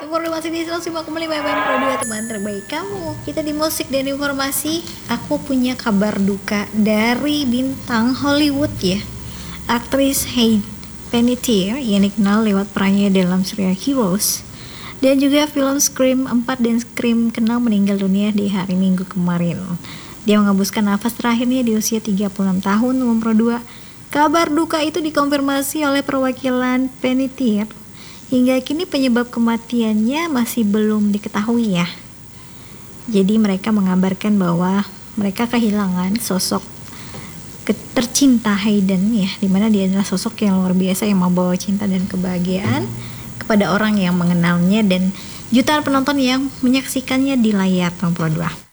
Umur masih di 105,5 FM Pro 2, teman terbaik kamu. Kita di musik dan informasi. Aku punya kabar duka dari bintang Hollywood ya. Aktris Hayden Panettiere yang dikenal lewat perannya dalam serial Heroes dan juga film Scream 4 dan Scream ke-6 meninggal dunia di hari Minggu kemarin. Dia menghabiskan nafas terakhirnya di usia 36 tahun, umur Pro 2. Kabar duka itu dikonfirmasi oleh perwakilan Panettiere. Hingga kini penyebab kematiannya masih belum diketahui ya. Jadi mereka mengabarkan bahwa mereka kehilangan sosok tercinta Hayden ya, dimana dia adalah sosok yang luar biasa yang membawa cinta dan kebahagiaan kepada orang yang mengenalnya dan jutaan penonton yang menyaksikannya di layar Pro 2.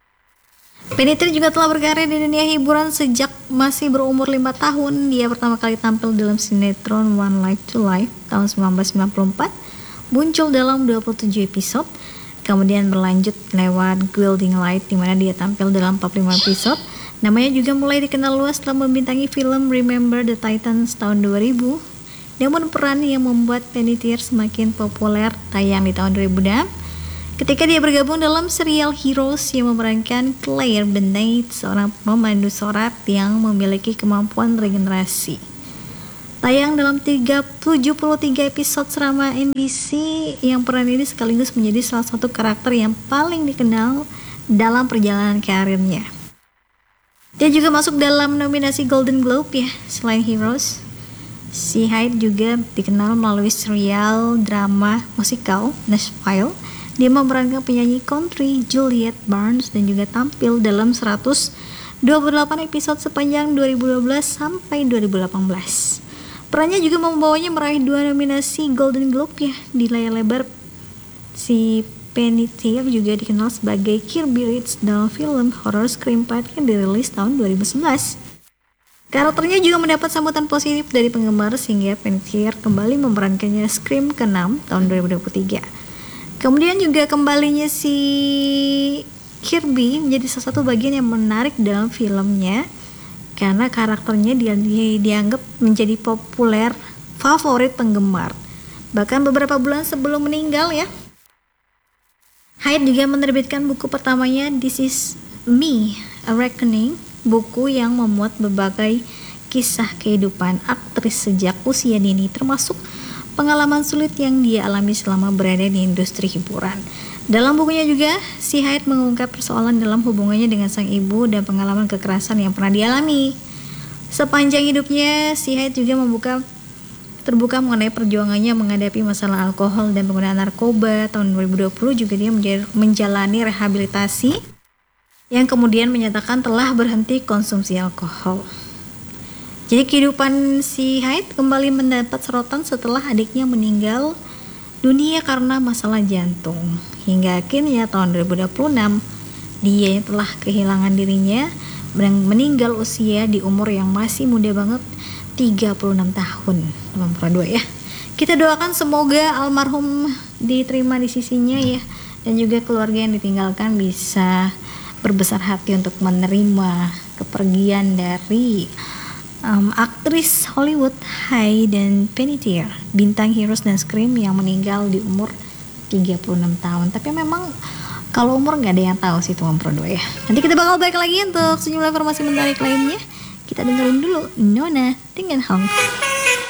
Panettiere juga telah berkarir di dunia hiburan sejak masih berumur 5 tahun. Dia pertama kali tampil dalam sinetron One Life to Life tahun 1994, muncul dalam 27 episode, kemudian berlanjut lewat Guiding Light di mana dia tampil dalam 45 episode. Namanya juga mulai dikenal luas setelah membintangi film Remember the Titans tahun 2000. Namun peran yang membuat Panettiere semakin populer tayang di tahun 2006 ketika dia bergabung dalam serial Heroes yang memerankan Claire Bennet, seorang pemandu sorat yang memiliki kemampuan regenerasi. Tayang dalam 73 episode selama NBC, yang peran ini sekaligus menjadi salah satu karakter yang paling dikenal dalam perjalanan karirnya. Dia juga masuk dalam nominasi Golden Globe ya. Selain Heroes, si Hyde juga dikenal melalui serial drama musikal Nashville. Dia memerankan penyanyi country Juliette Barnes dan juga tampil dalam 128 episode sepanjang 2012 sampai 2018. Perannya juga membawanya meraih 2 nominasi Golden Globe ya di layar lebar. Si Panettiere juga dikenal sebagai Kirby Rich dalam film horror Scream 4 yang dirilis tahun 2011. Karakternya juga mendapat sambutan positif dari penggemar sehingga Panettiere kembali memerankannya Scream ke-6 tahun 2023. Kemudian juga kembalinya si Kirby menjadi salah satu bagian yang menarik dalam filmnya karena karakternya dianggap menjadi populer favorit penggemar bahkan beberapa bulan sebelum meninggal ya. Hyde juga menerbitkan buku pertamanya This Is Me, A Reckoning, buku yang memuat berbagai kisah kehidupan aktris sejak usia dini termasuk pengalaman sulit yang dia alami selama berada di industri hiburan. Dalam bukunya juga, si Hyde mengungkap persoalan dalam hubungannya dengan sang ibu dan pengalaman kekerasan yang pernah dialami. Sepanjang hidupnya, si Hyde juga terbuka mengenai perjuangannya menghadapi masalah alkohol dan penggunaan narkoba. Tahun 2020 juga dia menjalani rehabilitasi yang kemudian menyatakan telah berhenti konsumsi alkohol. Jadi kehidupan si Hyde kembali mendapat sorotan setelah adiknya meninggal dunia karena masalah jantung. Hingga akhirnya tahun 2026 dia telah kehilangan dirinya dan meninggal usia di umur yang masih muda banget, 36 tahun. Nomor 2 ya. Kita doakan semoga almarhum diterima di sisinya ya, dan juga keluarga yang ditinggalkan bisa berbesar hati untuk menerima kepergian dari aktris Hollywood Hayden Panettiere, bintang Heroes dan Scream yang meninggal di umur 36 tahun. Tapi memang kalau umur nggak ada yang tahu sih teman Pro 2 ya. Nanti kita bakal balik lagi untuk sejumlah informasi menarik lainnya. Kita dengerin dulu Nona dengan Hong.